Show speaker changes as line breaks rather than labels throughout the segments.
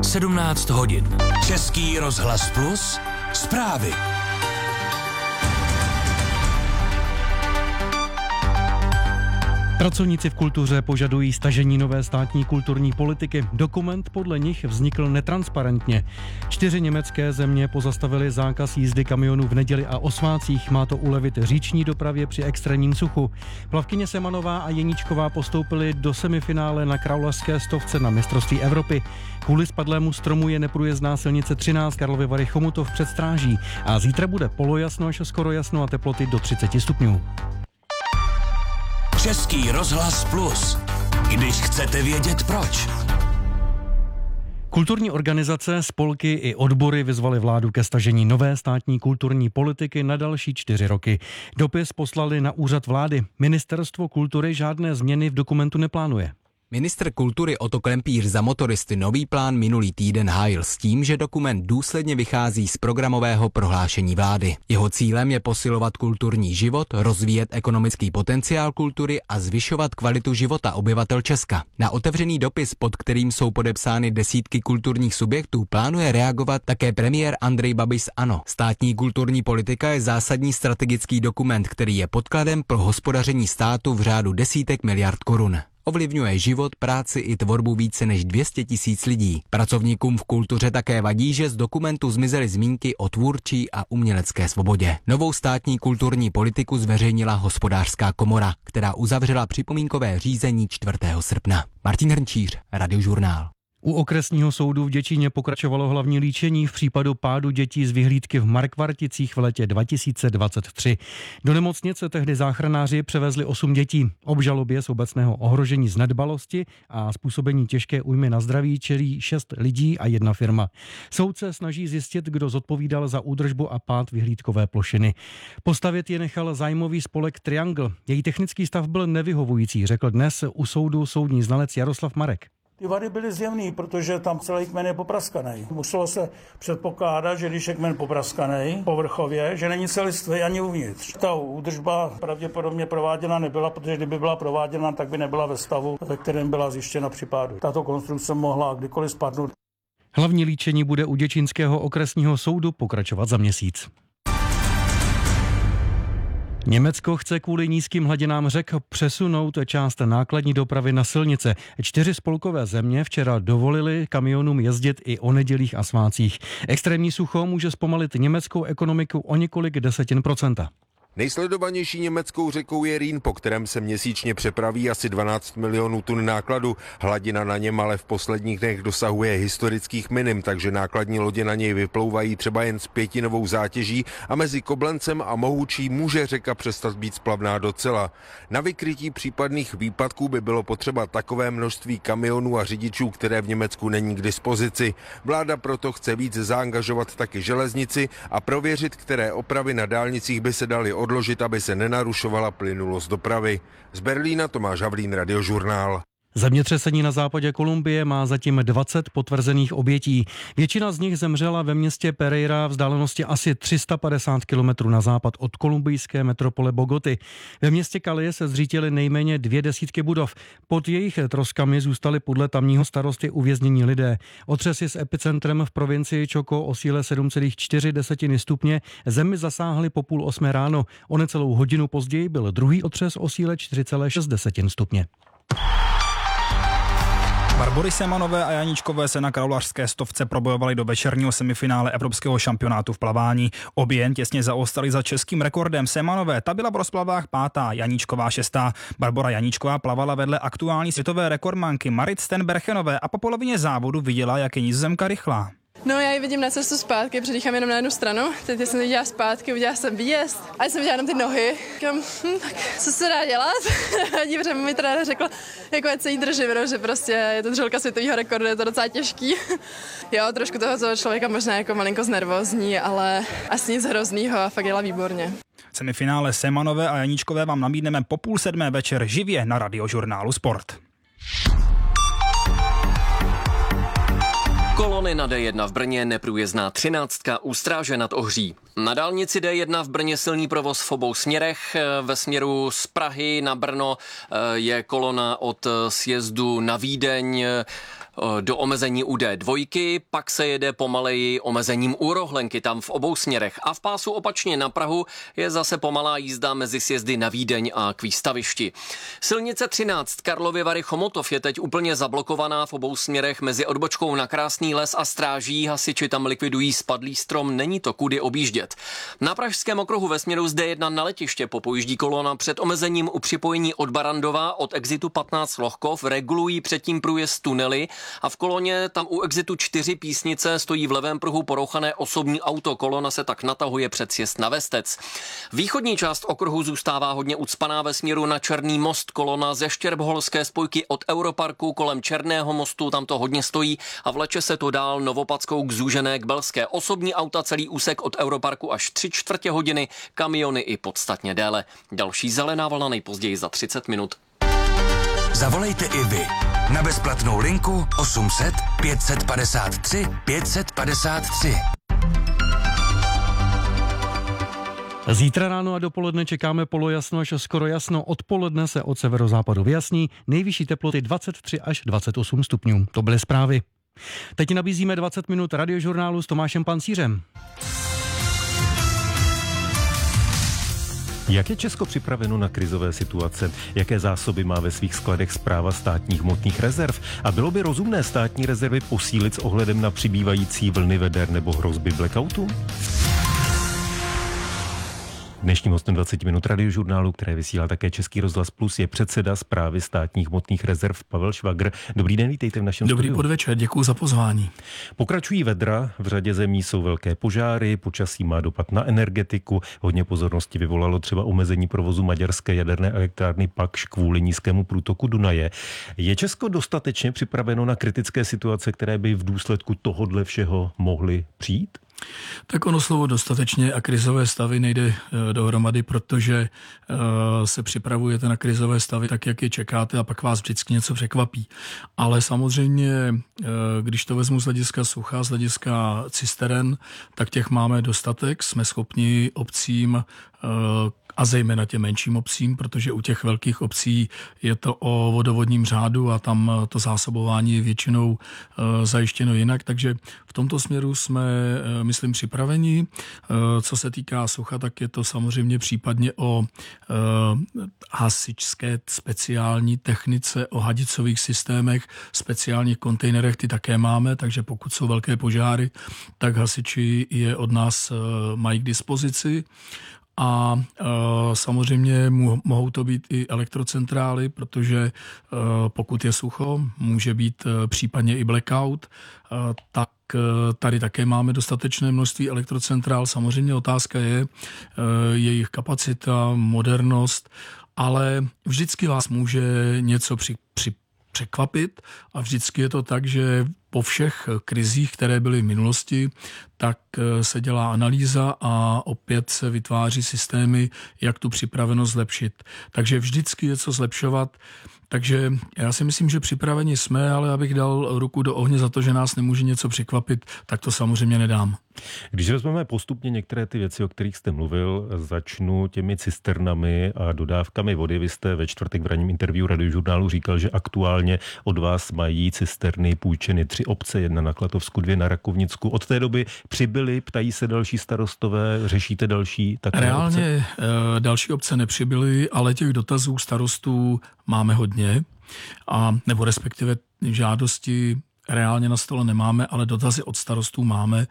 17 hodin. Český rozhlas Plus, zprávy.
Pracovníci v kultuře požadují stažení nové státní kulturní politiky. Dokument podle nich vznikl netransparentně. 4 německé země pozastavily zákaz jízdy kamionů v neděli a o svátcích. Má to ulevit říční dopravě při extrémním suchu. Plavkyně Semanová a Jeníčková postoupily do semifinále na kraulařské stovce na mistrovství Evropy. Kvůli spadlému stromu je neprůjezdná silnice 13 Karlovy Vary Chomutov před stráží. A zítra bude polojasno až skoro jasno a teploty do 30 stupňů.
Český rozhlas Plus. Když chcete vědět proč.
Kulturní organizace, spolky i odbory vyzvaly vládu ke stažení nové státní kulturní politiky na další 4 roky. Dopis poslali na úřad vlády. Ministerstvo kultury žádné změny v dokumentu neplánuje.
Ministr kultury Otto Klempíř za motoristy nový plán minulý týden hájil s tím, že dokument důsledně vychází z programového prohlášení vlády. Jeho cílem je posilovat kulturní život, rozvíjet ekonomický potenciál kultury a zvyšovat kvalitu života obyvatel Česka. Na otevřený dopis, pod kterým jsou podepsány desítky kulturních subjektů, plánuje reagovat také premiér Andrej Babiš z ANO. Státní kulturní politika je zásadní strategický dokument, který je podkladem pro hospodaření státu v řádu desítek miliard korun. Ovlivňuje život, práci i tvorbu více než 200 000 lidí. Pracovníkům v kultuře také vadí, že z dokumentu zmizely zmínky o tvůrčí a umělecké svobodě. Novou státní kulturní politiku zveřejnila Hospodářská komora, která uzavřela připomínkové řízení 4. srpna. Martin Hrnčíř, Radiožurnál.
U okresního soudu v Děčíně pokračovalo hlavní líčení v případu pádu dětí z vyhlídky v Markvarticích v letě 2023. Do nemocnice tehdy záchranáři převezli 8 dětí. Obžalobě z obecného ohrožení z nedbalosti a způsobení těžké újmy na zdraví čelí 6 lidí a 1 firma. Soud se snaží zjistit, kdo zodpovídal za údržbu a pád vyhlídkové plošiny. Postavit je nechal zájmový spolek Triangle. Její technický stav byl nevyhovující, řekl dnes u soudu soudní znalec Jaroslav Marek.
Ty vady byly zjevný, protože tam celý kmen je popraskaný. Muselo se předpokládat, že když je kmen popraskaný povrchově, že není celistvý ani uvnitř. Ta údržba pravděpodobně prováděna nebyla, protože kdyby byla prováděna, tak by nebyla ve stavu, ve kterém byla zjištěna při pádu. Tato konstrukce mohla kdykoliv spadnout.
Hlavní líčení bude u Děčínského okresního soudu pokračovat za měsíc. Německo chce kvůli nízkým hladinám řek přesunout část nákladní dopravy na silnice. 4 spolkové země včera dovolily kamionům jezdit i o nedělích a svátcích. Extrémní sucho může zpomalit německou ekonomiku o několik desetin procenta.
Nejsledovanější německou řekou je Rýn, po kterém se měsíčně přepraví asi 12 milionů tun nákladu. Hladina na něm ale v posledních dnech dosahuje historických minim, takže nákladní lodě na něj vyplouvají třeba jen s 5novou zátěží a mezi Koblencem a Mohučí může řeka přestat být splavná docela. Na vykrytí případných výpadků by bylo potřeba takové množství kamionů a řidičů, které v Německu není k dispozici. Vláda proto chce víc zaangažovat taky železnici a prověřit, které opravy na dálnicích by se daly odložit, aby se nenarušovala plynulost dopravy. Z Berlína Tomáš Havlín, Radiožurnál.
Zemětřesení na západě Kolumbie má zatím 20 potvrzených obětí. Většina z nich zemřela ve městě Pereira, vzdálenosti asi 350 km na západ od kolumbijské metropole Bogoty. Ve městě Cali se zřítily nejméně 2 desítky budov. Pod jejich troskami zůstali podle tamního starosty uvěznění lidé. Otřesy s epicentrem v provincii Chocó o síle 7,4 stupně zemi zasáhly po 7:30 ráno. O necelou hodinu později byl druhý otřes o síle 4,6 stupně.
Barbory Semanové a Janíčkové se na kraulařské stovce probojovali do večerního semifinále evropského šampionátu v plavání. Obě jen těsně zaostali za českým rekordem. Semanové, ta byla v rozplavách 5., Janíčková 6. Barbora Janíčková plavala vedle aktuální světové rekordmanky Marit Stenberchenové a po polovině závodu viděla, jak je Nizozemka rychlá.
No, já ji vidím na cestu zpátky, předjíchám jenom na jednu stranu. Teď jsem viděla zpátky, udělala jsem výjezd a jsem viděla jenom ty nohy. Říkám, tak co se dá dělat? Protože mi trenér řekl, jako ať se jí držím, že prostě je to drželka světového rekordu, je to docela těžký. Jo, trošku toho člověka možná jako malinko znervózní, ale asi nic hroznýho a fakt jela výborně.
Semifinále Semanové a Janíčkové vám nabídneme po 6:30 večer živě na Radiožurnálu Sport.
Kolony na D1 v Brně, neprůjezdná 13 u Stráže nad Ohří. Na dálnici D1 v Brně silný provoz v obou směrech. Ve směru z Prahy na Brno je kolona od sjezdu na Vídeň do omezení u D2, pak se jede pomaleji omezením u Rohlenky, tam v obou směrech. A v pásu opačně na Prahu je zase pomalá jízda mezi sjezdy na Vídeň a k Výstavišti. Silnice 13 Karlovy Vary Chomutov je teď úplně zablokovaná v obou směrech mezi odbočkou na Krásný les a Stráží. Hasiči tam likvidují spadlý strom, není to kudy objíždět. Na Pražském okruhu ve směru z D1 na letiště popojíždí kolona před omezením u připojení od Barandova od exitu 15 Lohkov, regulují předtím průjezd tunely a v koloně tam u exitu 4 Písnice stojí v levém pruhu porouchané osobní auto, kolona se tak natahuje před sjezd na Vestec. Východní část okruhu zůstává hodně ucpaná ve směru na Černý most, kolona ze Štěrbholské spojky od Europarku kolem Černého mostu, tam to hodně stojí a vleče se to dál Novopadskou k Zúžené k Belské. Osobní auta celý úsek od Europarku až 3/4 hodiny, kamiony i podstatně déle. Další zelená vlna nejpozději za 30 minut.
Zavolejte i vy na bezplatnou linku 800 553 553.
Zítra ráno a dopoledne čekáme polojasno až skoro jasno. Odpoledne se od severozápadu vyjasní. Nejvyšší teploty 23 až 28 stupňů. To byly zprávy. Teď nabízíme 20 minut radiožurnálu s Tomášem Pancířem.
Jak je Česko připraveno na krizové situace? Jaké zásoby má ve svých skladech Správa státních hmotných rezerv? A bylo by rozumné státní rezervy posílit s ohledem na přibývající vlny veder nebo hrozby blackoutu? Dnešním hostem 20 minut radiožurnálu, které vysílá také Český rozhlas Plus, je předseda Správy státních hmotných rezerv Pavel Švagr. Dobrý den, vítejte v našem
Dobrý
studiu.
podvečer, děkuji za pozvání.
Pokračují vedra, v řadě zemí jsou velké požáry, počasí má dopad na energetiku, hodně pozornosti vyvolalo třeba omezení provozu maďarské jaderné elektrárny Pakš kvůli nízkému průtoku Dunaje. Je Česko dostatečně připraveno na kritické situace, které by v důsledku tohodle všeho mohly přijít?
Tak ono slovo dostatečně a krizové stavy nejde dohromady, protože se připravujete na krizové stavy tak, jak je čekáte a pak vás vždycky něco překvapí. Ale samozřejmě, když to vezmu z hlediska sucha, z hlediska cisteren, tak těch máme dostatek. Jsme schopni obcím a zejména těm menším obcím, protože u těch velkých obcí je to o vodovodním řádu a tam to zásobování je většinou zajištěno jinak, takže v tomto směru jsme, myslím, připraveni. Co se týká sucha, tak je to samozřejmě případně o hasičské speciální technice, o hadicových systémech, speciálních kontejnerech, ty také máme, takže pokud jsou velké požáry, tak hasiči je od nás mají k dispozici. A samozřejmě mohou to být i elektrocentrály, protože pokud je sucho, může být případně i blackout, tak tady také máme dostatečné množství elektrocentrál. Samozřejmě otázka je jejich kapacita, modernost, ale vždycky vás může něco překvapit a vždycky je to tak, že po všech krizích, které byly v minulosti, tak se dělá analýza a opět se vytváří systémy, jak tu připravenost zlepšit. Takže vždycky je co zlepšovat. Takže já si myslím, že připraveni jsme, ale abych dal ruku do ohně za to, že nás nemůže něco překvapit, tak to samozřejmě nedám.
Když vezmeme postupně některé ty věci, o kterých jste mluvil, začnu těmi cisternami a dodávkami vody. Vy jste ve čtvrtek v ranním interview radiožurnálu říkal, že aktuálně od vás mají cisterny půjčeny 3 obce, 1 na Klatovsku, 2 na Rakovnicku. Od té doby přibyly, ptají se další starostové, řešíte další takové
reálně
obce?
Další obce nepřibyly, ale těch dotazů starostů máme hodně, nebo respektive žádosti reálně na stole nemáme, ale dotazy od starostů máme.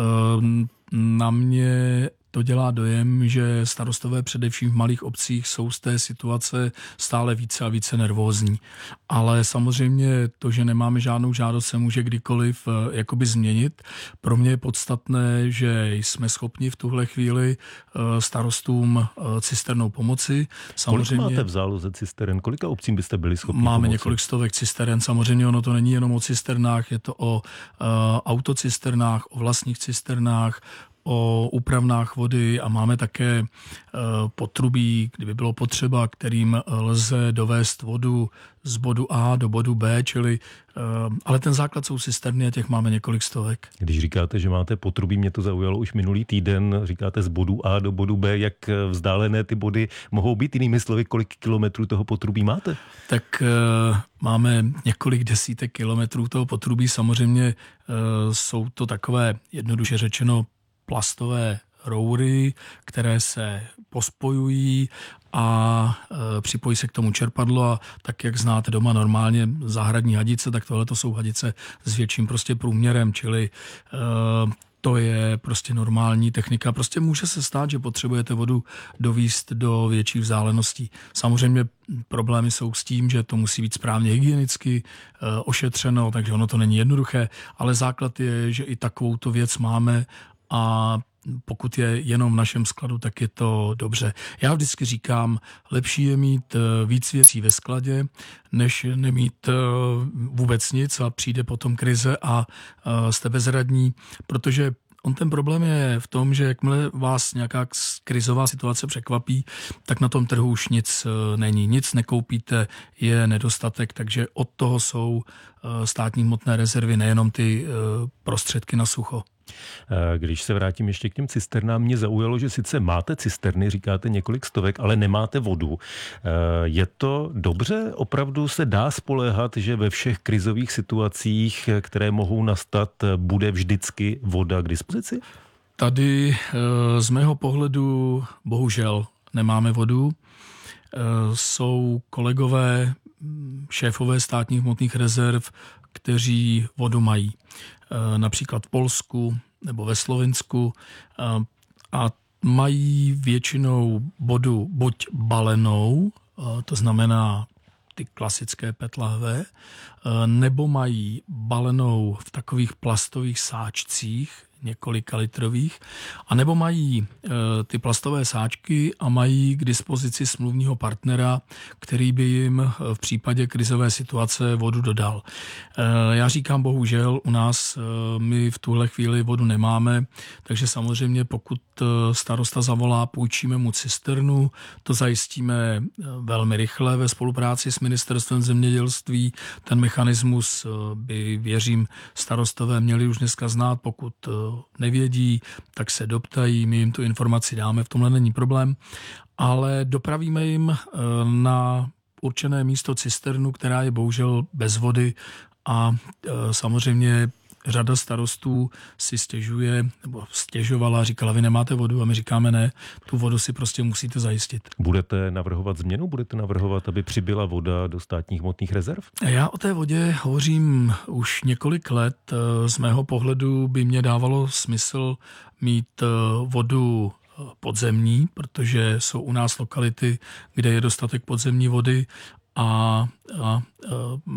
Na mě to dělá dojem, že starostové především v malých obcích jsou z té situace stále více a více nervózní. Ale samozřejmě to, že nemáme žádnou žádost, se může kdykoliv jakoby změnit. Pro mě je podstatné, že jsme schopni v tuhle chvíli starostům cisternou pomoci.
Samozřejmě, kolik máte v záloze cisteren? Kolika obcím byste byli schopni
Máme
pomoci?
několik stovek cisteren. Samozřejmě ono to není jenom o cisternách, je to o autocisternách, o vlastních cisternách, o úpravnách vody a máme také potrubí, kdyby bylo potřeba, kterým lze dovést vodu z bodu A do bodu B, čili, ale ten základ jsou cisterny a těch máme několik stovek.
Když říkáte, že máte potrubí, mě to zaujalo už minulý týden, říkáte z bodu A do bodu B, jak vzdálené ty body mohou být, jinými slovy, kolik kilometrů toho potrubí máte?
Tak máme několik desítek kilometrů toho potrubí, samozřejmě jsou to takové, jednoduše řečeno, plastové roury, které se pospojují a připojí se k tomu čerpadlo a tak, jak znáte doma normálně zahradní hadice, tak tohle to jsou hadice s větším prostě průměrem, čili to je prostě normální technika. Prostě může se stát, že potřebujete vodu dovízt do větších vzdáleností. Samozřejmě problémy jsou s tím, že to musí být správně hygienicky ošetřeno, takže ono to není jednoduché, ale základ je, že i takovouto věc máme a pokud je jenom v našem skladu, tak je to dobře. Já vždycky říkám, lepší je mít víc věcí ve skladě, než nemít vůbec nic a přijde potom krize a jste bezradní, protože ten problém je v tom, že jakmile vás nějaká krizová situace překvapí, tak na tom trhu už nic není. Nic nekoupíte, je nedostatek, takže od toho jsou státní hmotné rezervy, nejenom ty prostředky na sucho.
Když se vrátím ještě k těm cisternám, mě zaujalo, že sice máte cisterny, říkáte několik stovek, ale nemáte vodu. Je to dobře? Opravdu se dá spoléhat, že ve všech krizových situacích, které mohou nastat, bude vždycky voda k dispozici?
Tady z mého pohledu bohužel nemáme vodu. Jsou kolegové, šéfové státních hmotných rezerv, kteří vodu mají. Například v Polsku nebo ve Slovinsku a mají většinou vodu buď balenou, to znamená ty klasické PET lahve, nebo mají balenou v takových plastových sáčcích, několika litrových, anebo mají ty plastové sáčky a mají k dispozici smluvního partnera, který by jim v případě krizové situace vodu dodal. Já říkám bohužel, u nás my v tuhle chvíli vodu nemáme, takže samozřejmě pokud starosta zavolá, půjčíme mu cisternu, to zajistíme velmi rychle ve spolupráci s Ministerstvem zemědělství. Ten mechanismus by, věřím, starostové měli už dneska znát, pokud nevědí, tak se doptají, my jim tu informaci dáme, v tomhle není problém, ale dopravíme jim na určené místo cisternu, která je bohužel bez vody a samozřejmě řada starostů si stěžuje, nebo stěžovala, říkala, vy nemáte vodu a my říkáme ne, tu vodu si prostě musíte zajistit.
Budete navrhovat změnu? Budete navrhovat, aby přibyla voda do státních hmotných rezerv?
Já o té vodě hovořím už několik let. Z mého pohledu by mě dávalo smysl mít vodu podzemní, protože jsou u nás lokality, kde je dostatek podzemní vody a